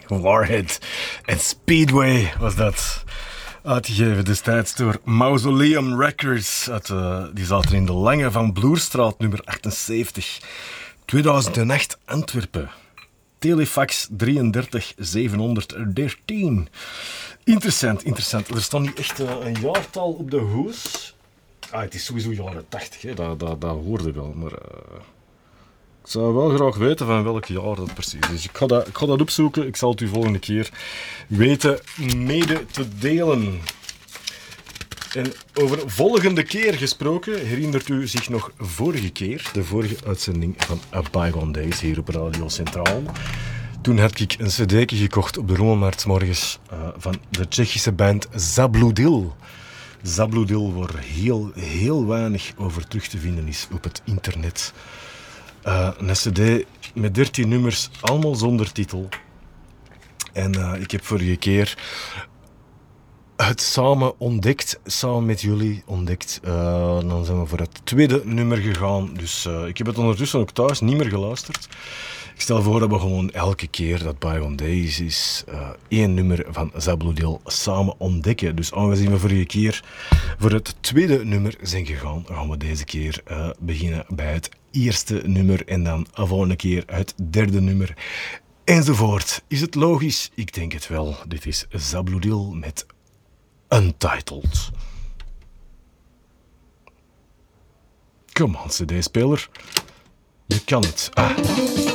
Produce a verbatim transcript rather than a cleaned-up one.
Warhead en Speedway was dat. Uitgegeven destijds door Mausoleum Records. Uit, uh, die zaten in de Lange van Bloerstraat, nummer achtenzeventig. tweeduizend acht, Antwerpen. Telefax drieëndertig zevenhonderddertien. Interessant, interessant. Er stond niet echt uh, een jaartal op de hoes. Ah, het is sowieso jaren tachtig, hè. Dat, dat, dat hoorde wel. Maar uh, ik zou wel graag weten van welk jaar dat precies is. Dus ik ga dat, ik ga dat opzoeken. Ik zal het u volgende keer weten mede te delen. En over volgende keer gesproken, herinnert u zich nog vorige keer, de vorige uitzending van A Bygone Days hier op Radio Centraal. Toen had ik een cd'tje gekocht op de Rommelmarkt morgens uh, van de Tsjechische band Zabludil. Zabludil, waar heel, heel weinig over terug te vinden is op het internet. Uh, een cd met dertien nummers, allemaal zonder titel. En uh, ik heb vorige keer het samen ontdekt, samen met jullie ontdekt. Uh, dan zijn we voor het tweede nummer gegaan. Dus uh, ik heb het ondertussen ook thuis niet meer geluisterd. Ik stel voor dat we gewoon elke keer dat Bygone Days is uh, één nummer van Zabludil samen ontdekken. Dus aangezien we vorige keer voor het tweede nummer zijn gegaan, gaan we deze keer uh, beginnen bij het eerste nummer en dan de volgende keer het derde nummer. Enzovoort. Is het logisch? Ik denk het wel. Dit is Zabludil met Untitled. Come on, cd-speler. Je kan het. Ah.